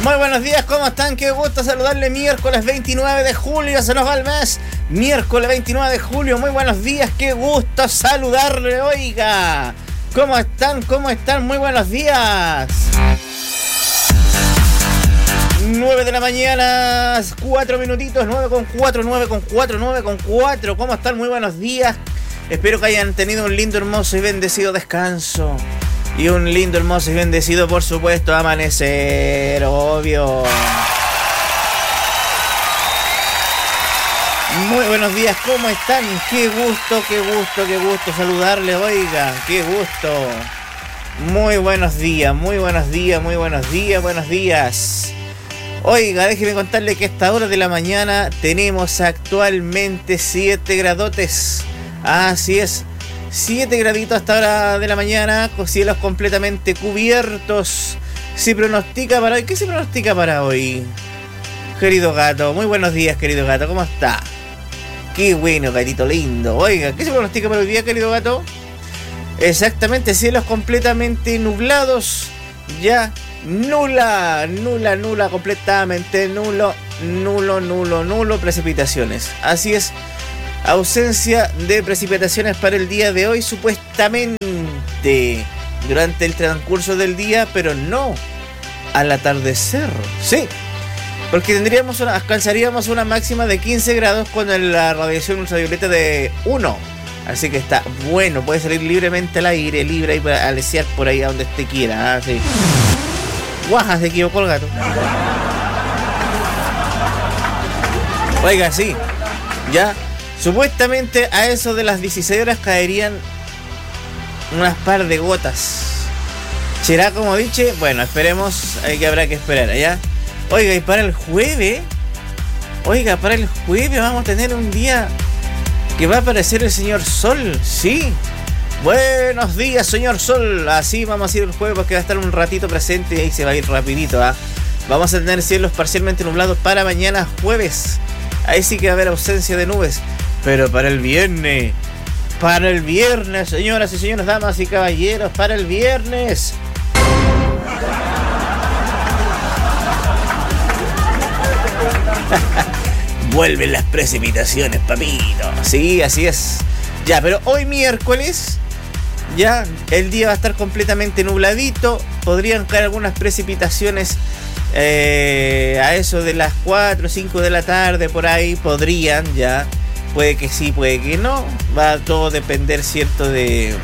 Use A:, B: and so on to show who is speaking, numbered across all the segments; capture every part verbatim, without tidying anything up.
A: Muy buenos días, ¿cómo están? Qué gusto saludarle. Miércoles veintinueve de julio, se nos va el mes. Miércoles veintinueve de julio, muy buenos días, qué gusto saludarle, oiga. ¿Cómo están? ¿Cómo están? Muy buenos días. nueve de la mañana, cuatro minutitos, nueve con cuatro, nueve con cuatro, nueve con cuatro. ¿Cómo están? Muy buenos días. Espero que hayan tenido un lindo, hermoso y bendecido descanso. Y un lindo, hermoso y bendecido, por supuesto, amanecer, obvio. Muy buenos días, ¿cómo están? Qué gusto, qué gusto, qué gusto saludarles, oiga, qué gusto. Muy buenos días, muy buenos días, muy buenos días, buenos días. Oiga, déjeme contarle que a esta hora de la mañana tenemos actualmente siete gradotes. Así es. siete graditos hasta hora de la mañana, con cielos completamente cubiertos. Se pronostica para hoy. ¿Qué se pronostica para hoy, querido gato? Muy buenos días, querido gato. ¿Cómo está? Qué bueno, gatito lindo. Oiga, ¿qué se pronostica para hoy día, querido gato? Exactamente, cielos completamente nublados. Ya, nula, nula, nula, completamente nulo, nulo, nulo, nulo, precipitaciones. Así es. Ausencia de precipitaciones para el día de hoy, supuestamente durante el transcurso del día, pero no al atardecer. Sí, porque tendríamos una, alcanzaríamos una máxima de quince grados con la radiación ultravioleta de uno. Así que está bueno, puede salir libremente al aire, libre y alesear por ahí a donde usted quiera. ¿Ah? Sí. Guaja, se equivocó el gato. Oiga, sí, ya. Supuestamente a eso de las dieciséis horas caerían unas par de gotas. ¿Será como dice? Bueno, esperemos, hay que habrá que esperar, ¿ya? Oiga, y para el jueves, oiga, para el jueves vamos a tener un día que va a aparecer el señor Sol, ¿sí? Buenos días, señor Sol. Así vamos a ir el jueves porque va a estar un ratito presente y ahí se va a ir rapidito, ¿ah? Vamos a tener cielos parcialmente nublados para mañana jueves. Ahí sí que va a haber ausencia de nubes. Pero para el viernes, para el viernes, señoras y señores, damas y caballeros, para el viernes. Vuelven las precipitaciones, papito. Sí, así es. Ya, pero hoy miércoles, ya el día va a estar completamente nubladito. Podrían caer algunas precipitaciones eh, a eso de las cuatro o cinco de la tarde, por ahí podrían, ya. Puede que sí, puede que no. Va a todo depender, cierto, de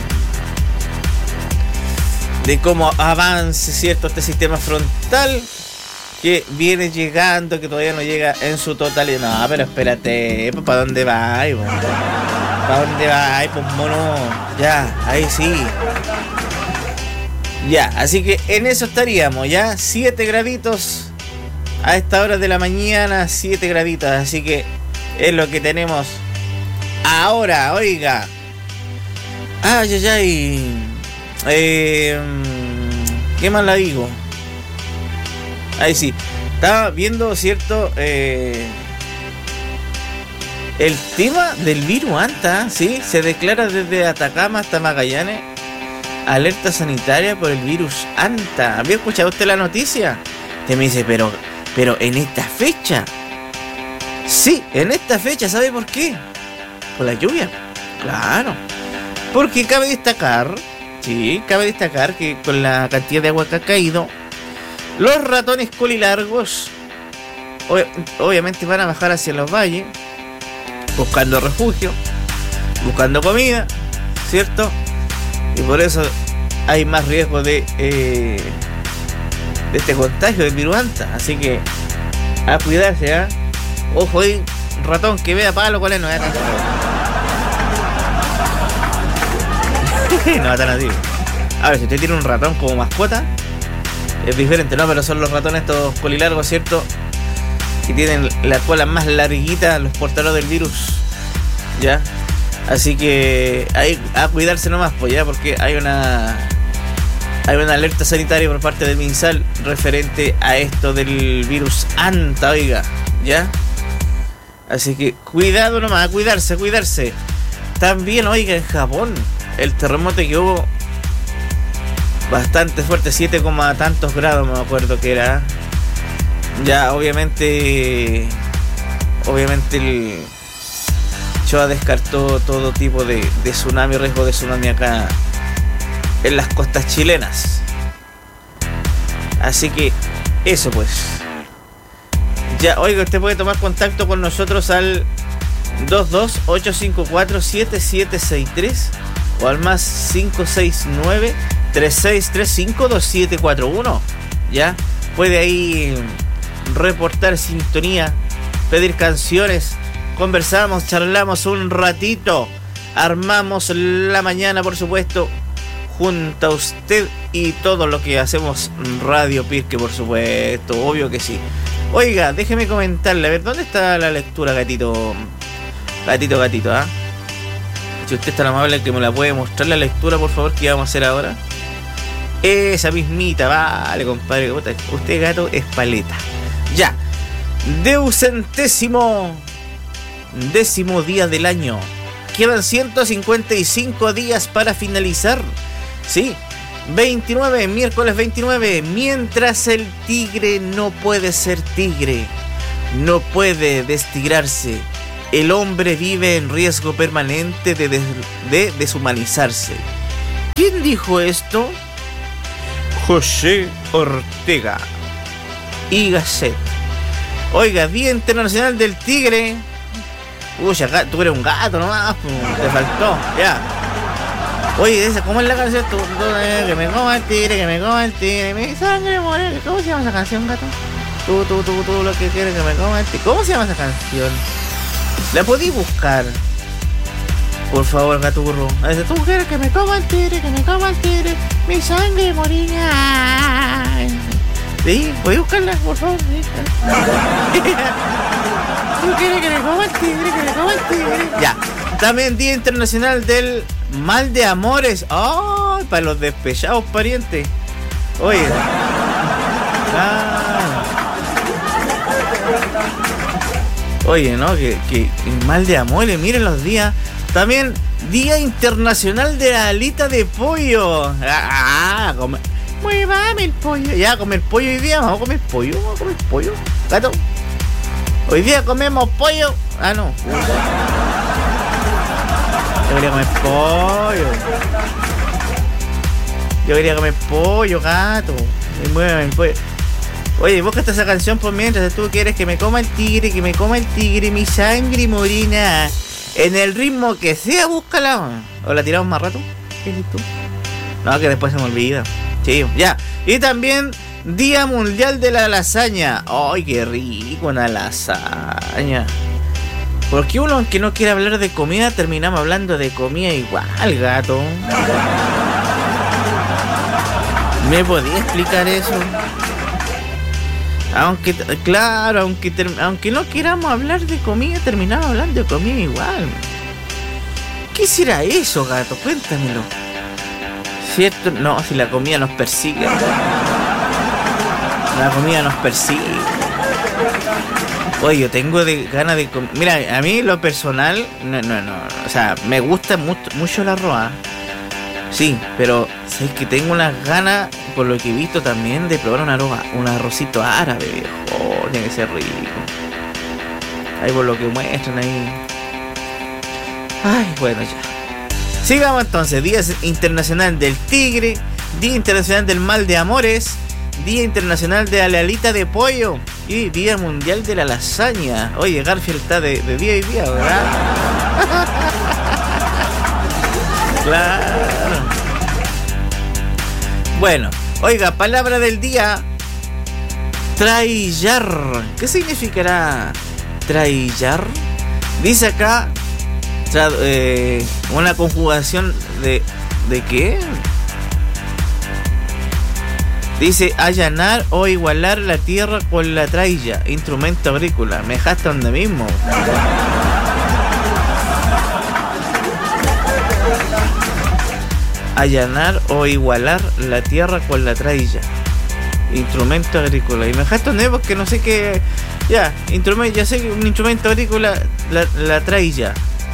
A: de cómo avance, cierto, este sistema frontal que viene llegando, que todavía no llega en su totalidad. No, pero espérate, ¿para dónde va? ¿Para dónde va? Pues mono, ya, ahí sí. Ya, así que en eso estaríamos, ya, siete graditos a esta hora de la mañana, siete graditos, así que es lo que tenemos ahora, oiga. Ay, ay, ay. Eh, ¿Qué más la digo? Ahí sí. Estaba viendo, ¿cierto? Eh, el tema del virus Anta, ¿sí? Se declara desde Atacama hasta Magallanes alerta sanitaria por el virus Anta. ¿Había escuchado usted la noticia? Usted me dice, pero, pero en esta fecha. Sí, en esta fecha, ¿sabe por qué? Por la lluvia. Claro. Porque cabe destacar, sí, cabe destacar que con la cantidad de agua que ha caído, los ratones colilargos ob- obviamente van a bajar hacia los valles, buscando refugio, buscando comida, ¿cierto? Y por eso hay más riesgo de, eh, de este contagio del virus Anta. Así que a cuidarse, ¿ah? ¿eh? Ojo ahí, ratón que vea palo, ¿cuál es? No es tan no, tan así. A ver, si usted tiene un ratón como mascota, es diferente, ¿no? Pero son los ratones estos colilargos, ¿cierto? Que tienen la cola más larguita, los portadores del virus, ¿ya? Así que hay a cuidarse nomás, pues, ¿ya? Porque hay una hay una alerta sanitaria por parte del MinSal referente a esto del virus Anta, oiga, ¿ya? Así que cuidado nomás, a cuidarse, a cuidarse. También, oiga, en Japón, el terremoto que hubo bastante fuerte, siete, tantos grados, me acuerdo que era. Ya, obviamente, obviamente el Shoah descartó todo tipo de, de tsunami, riesgo de tsunami acá en las costas chilenas. Así que eso pues. Ya, oiga, usted puede tomar contacto con nosotros al dos dos ocho cinco cuatro siete siete seis tres o al más cinco seis nueve tres seis tres cinco dos siete cuatro uno. Ya, puede ahí reportar sintonía, pedir canciones, conversamos, charlamos un ratito, armamos la mañana, por supuesto, junto a usted y todo lo que hacemos Radio Pirque, por supuesto, obvio que sí. Oiga, déjeme comentarle, a ver, ¿dónde está la lectura, gatito? Gatito, gatito, ¿ah? ¿eh? Si usted es tan amable que me la puede mostrar la lectura, por favor, que vamos a hacer ahora. Esa mismita, vale, compadre. Usted, gato, es paleta. Ya. Deucentésimo décimo día del año. Quedan ciento cincuenta y cinco días para finalizar. Sí. veintinueve, miércoles veintinueve. Mientras el tigre no puede ser tigre, no puede destigrarse, el hombre vive en riesgo permanente de, des- de deshumanizarse. ¿Quién dijo esto? José Ortega y Gasset. Oiga, Día Internacional del Tigre. Uy, acá, tú eres un gato nomás, te faltó, ya. Oye, esa, ¿cómo es la canción? Tú, tú, eh, que me coma el tigre, que me coma el tigre, mi sangre muere. ¿Cómo se llama esa canción, gato? Tú, tú, tú, tú, lo que quieres, que me coma el tigre. ¿Cómo se llama esa canción? ¿La podí buscar? Por favor, gaturro. Tú quieres que me coma el tigre, que me coma el tigre, mi sangre morirá. ¿Sí? ¿Podés buscarla, por favor? ¿Sí? ¿Tú quieres que me coma el tigre, que me coma el tigre? Ya. También Día Internacional del Mal de Amores. ¡Ay! Oh, para los despechados parientes. Oye. Ah. Oye, ¿no? Que, que mal de amores, miren los días. También Día Internacional de la Alita de Pollo. Ah, comer. Muévame el pollo. Ya, comer pollo hoy día. Vamos a comer pollo. Vamos a comer pollo. Gato. Hoy día comemos pollo. Ah, no. Yo quería comer pollo. Yo quería comer pollo, gato. Muévame el pollo. Oye, busca esa canción por mientras tú quieres que me coma el tigre, que me coma el tigre, mi sangre morina. En el ritmo que sea, búscala. ¿O la tiramos más rato? ¿Qué dices tú? No, que después se me olvida. Sí, ya. Y también Día Mundial de la Lasaña. Ay, qué rico una lasaña. Porque uno, aunque no quiere hablar de comida, terminamos hablando de comida igual, gato. ¿Me podía explicar eso? Aunque, claro, aunque, ter, aunque no queramos hablar de comida, terminamos hablando de comida igual. ¿Qué será eso, gato? Cuéntamelo. ¿Cierto? No, si la comida nos persigue. La comida nos persigue. Oye, yo tengo de ganas de comer. Mira, a mí lo personal, no, no, no. O sea, me gusta mucho, mucho el arroz. Sí, pero sabes que tengo unas ganas, por lo que he visto también, de probar un arroz, un arrocito árabe, viejo. Oh, tiene que ser rico. Ahí por lo que muestran ahí. Ay, bueno, ya. Sigamos entonces. Día Internacional del Tigre, Día Internacional del Mal de Amores, Día Internacional de la Alita de Pollo y Día Mundial de la Lasaña. Oye, Garfield está de, de día y día, ¿verdad? Claro. Bueno, oiga, palabra del día. Traillar. ¿Qué significará traillar? Dice acá tra- eh, una conjugación de... ¿De qué? Dice allanar o igualar la tierra con la trailla, instrumento agrícola. Me dejaste donde mismo. Allanar o igualar la tierra con la trailla, instrumento agrícola. Y me dejaste donde porque no sé qué. Ya, instrumento, ya sé que un instrumento agrícola, la, la trailla.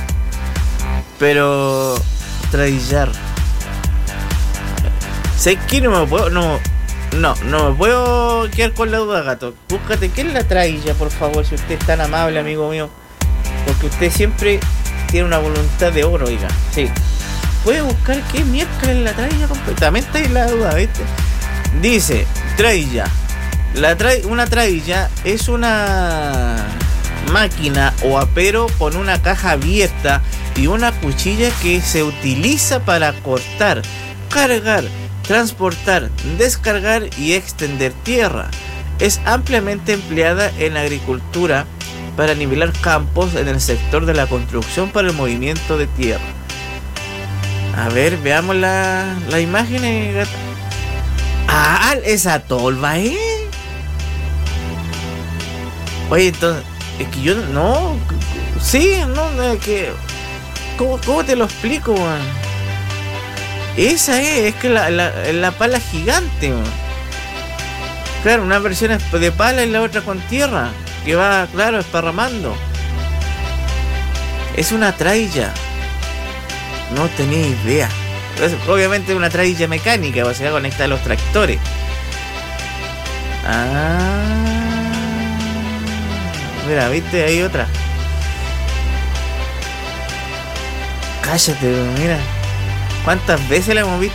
A: Pero traillar. ¿Sé que no me puedo? No. No, no me puedo quedar con la duda, gato. Búscate qué es la trailla, por favor, si usted es tan amable, amigo mío. Porque usted siempre tiene una voluntad de oro, oiga. Sí. Puede buscar qué miércoles es la trailla completamente y la duda, ¿viste? Dice, trailla. La tra- una trailla es una máquina o apero con una caja abierta y una cuchilla que se utiliza para cortar, cargar, transportar, descargar y extender tierra. Es ampliamente empleada en la agricultura para nivelar campos, en el sector de la construcción para el movimiento de tierra. A ver, veamos la, la imagen. Ah, esa tolva, ¿eh? Oye, entonces, es que yo no... Sí, no, es que... ¿Cómo, cómo te lo explico, man? Esa es, es que la, la, la pala gigante, man. Claro, una versión es de pala y la otra con tierra, que va, claro, esparramando. Es una trailla. No tenía idea. Es, obviamente es una trailla mecánica, o sea, conecta a los tractores. Ah... Mira, viste, hay otra. Cállate, mira. ¿Cuántas veces la hemos visto?